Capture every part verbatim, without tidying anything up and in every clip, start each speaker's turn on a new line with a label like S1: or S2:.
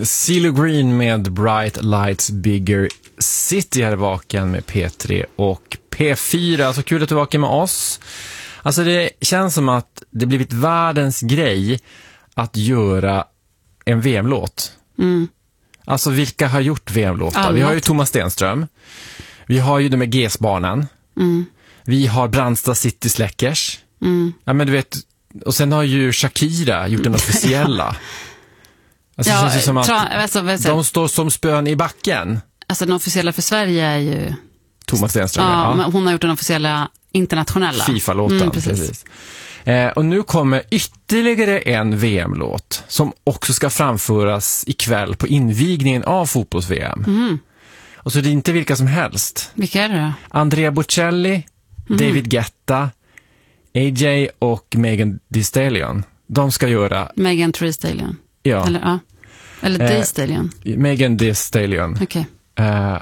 S1: CeeLo Green med Bright Lights Bigger City här i vaken med P tre och P fyra. Så kul att du är vaken med oss. Alltså det känns som att det blivit världens grej att göra en V M-låt.
S2: Mm.
S1: Alltså vilka har gjort V M-låtar? Vi har ju Thomas Stenström. Vi har ju de med G S-barnen. Mm. Vi har Brandsta City Släckers. Mm. Ja, men du vet, och sen har ju Shakira gjort den officiella. Alltså ja, det känns ju som att tra- alltså, de står som spön i backen.
S2: Alltså den officiella för Sverige är ju
S1: Thomas Stenström.
S2: Ja,
S1: ja.
S2: Men hon har gjort den officiella internationella
S1: FIFA-låten. Mm, precis. precis. Eh, och nu kommer ytterligare en V M-låt som också ska framföras ikväll på invigningen av fotbolls-V M. Mm. Och så är det inte vilka som helst.
S2: Vilka är det då?
S1: Andrea Bocelli, mm. David Guetta, A J och Megan Thee Stallion. De ska göra...
S2: Megan Thee Stallion.
S1: Ja.
S2: Eller, ja. Eller Thee
S1: eh,
S2: Stallion.
S1: Megan Thee Stallion.
S2: Okej.
S1: Okay. Eh,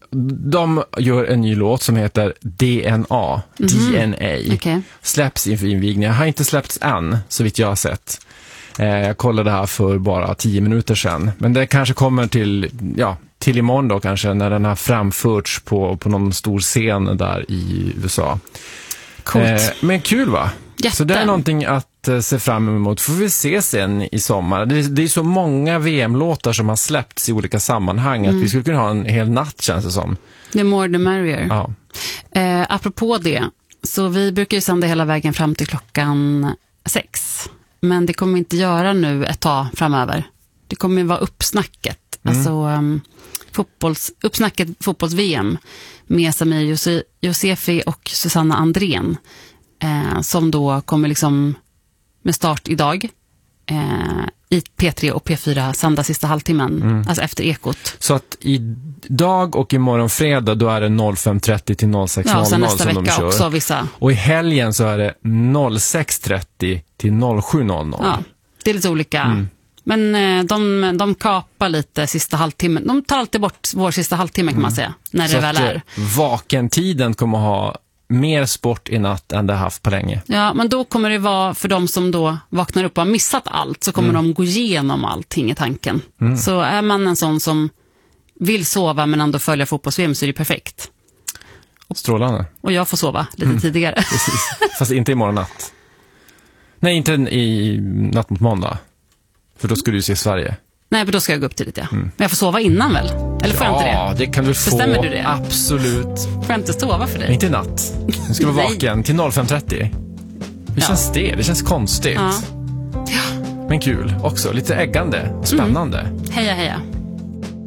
S1: de gör en ny låt som heter D N A. Mm-hmm. D N A.
S2: Okay.
S1: Släpps inför invigningen. Har inte släppts än, så vitt jag har sett. Eh, jag kollade det här för bara tio minuter sedan. Men det kanske kommer till, ja, till imorgon då kanske, när den har framförts på, på någon stor scen där i U S A.
S2: Coolt.
S1: Eh, men kul va?
S2: Jätte.
S1: Så det är någonting att eh, se fram emot. Får vi se sen i sommar. Det, det är så många V M-låtar som har släppts i olika sammanhang mm. att vi skulle kunna ha en hel natt, känns det som.
S2: The more the merrier.
S1: Ja.
S2: Eh, apropå det, så vi brukar ju sända hela vägen fram till klockan sex. Men det kommer inte göra nu ett tag framöver. Det kommer ju vara uppsnacket. Mm. Alltså um, fotbolls, uppsnacket fotbolls-V M med Samir Jose- Josefi och Susanna Andrén. Eh, som då kommer liksom med start idag eh, i P tre och P fyra sända sista halvtimmen, mm. alltså efter Ekot.
S1: Så att idag och imorgon fredag då är det fem trettio till sex
S2: ja,
S1: som
S2: nästa
S1: de
S2: vecka
S1: kör.
S2: Också vissa.
S1: Och i helgen så är det sex trettio till sju.
S2: Ja, det är lite olika. Mm. Men eh, de, de kapar lite sista halvtimmen. De tar alltid bort vår sista halvtimme kan mm. man säga, när
S1: så
S2: det väl är.
S1: Vakentiden kommer ha mer sport i natt än det haft på länge.
S2: Ja, men då kommer det vara för de som då vaknar upp och har missat allt, så kommer mm. de gå igenom allting i tanken. Mm. Så är man en sån som vill sova men ändå följa fotbolls-V M så är det perfekt.
S1: Strålande.
S2: Och jag får sova lite mm. tidigare.
S1: Precis. Fast inte imorgon natt. Nej, inte i natt mot måndag. För då skulle du se Sverige.
S2: Nej, men då ska jag gå upp tidigt, ja. Mm. Men jag får sova innan väl? Eller får
S1: ja,
S2: jag inte det?
S1: Ja, det kan du få.
S2: Bestämmer du det?
S1: Absolut.
S2: Får jag inte sova för dig?
S1: Men inte natt. Du ska vara vaken till fem trettio. Hur ja. känns det? Det känns konstigt.
S2: Ja. Ja.
S1: Men kul också. Lite äggande. Spännande.
S2: Mm. Heja, heja.